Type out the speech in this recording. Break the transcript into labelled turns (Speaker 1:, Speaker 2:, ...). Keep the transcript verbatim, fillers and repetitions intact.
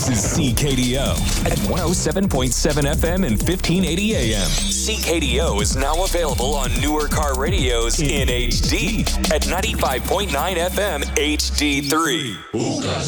Speaker 1: This is C K D O at one oh seven point seven F M and fifteen eighty A M. C K D O is now available on newer car radios in H D at ninety-five point nine F M H D three.
Speaker 2: Hookah